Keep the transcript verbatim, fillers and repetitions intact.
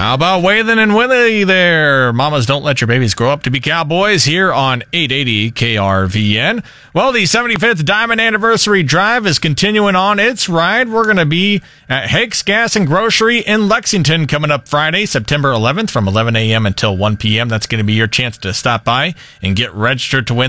How about Wathan and Willie there? Mamas, don't let your babies grow up to be cowboys here on eight eighty K R V N. Well, the seventy-fifth Diamond Anniversary Drive is continuing on its ride. We're going to be at Hake's Gas and Grocery in Lexington coming up Friday, September eleventh from eleven a.m. until one p.m. That's going to be your chance to stop by and get registered to win